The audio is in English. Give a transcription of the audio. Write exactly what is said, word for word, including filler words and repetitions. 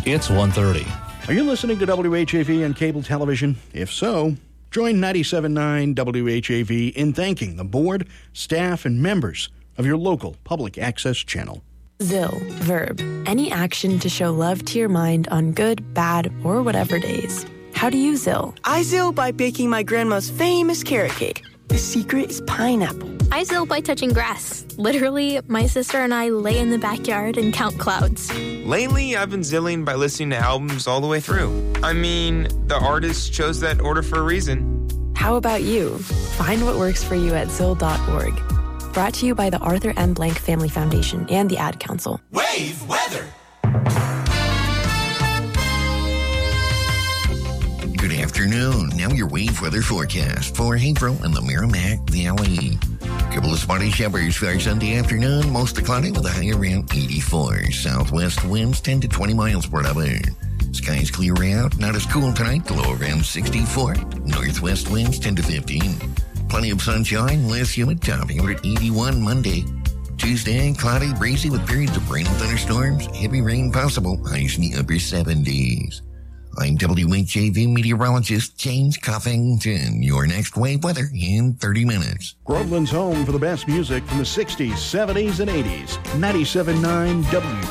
It's one thirty. Are you listening to W H A V on cable television? If so, join ninety-seven point nine W H A V in thanking the board, staff, and members of your local public access channel. Zill, verb, any action to show love to your mind on good, bad, or whatever days. How do you Zill? I Zill by baking my grandma's famous carrot cake. The secret is pineapple. I Zill by touching grass. Literally, my sister and I lay in the backyard and count clouds. Lately, I've been Zilling by listening to albums all the way through. I mean, the artist chose that order for a reason. How about you? Find what works for you at zill dot org. Brought to you by the Arthur M. Blank Family Foundation and the Ad Council. Wave weather. Good afternoon. Now your wave weather forecast for Haverhill and the Merrimack Valley. Couple of spotty showers for our Sunday afternoon. Mostly cloudy with a high around eighty-four. Southwest winds ten to twenty miles per hour. Skies clear out. Not as cool tonight. The low around sixty-four. Northwest winds ten to fifteen. Plenty of sunshine. Less humid. Topping over at eighty-one Monday. Tuesday, cloudy, breezy with periods of rain and thunderstorms. Heavy rain possible. Highs in the upper seventies. I'm W H A V meteorologist James Coffington. Your next wave weather in thirty minutes. Groveland's home for the best music from the sixties, seventies, and eighties. ninety-seven point nine W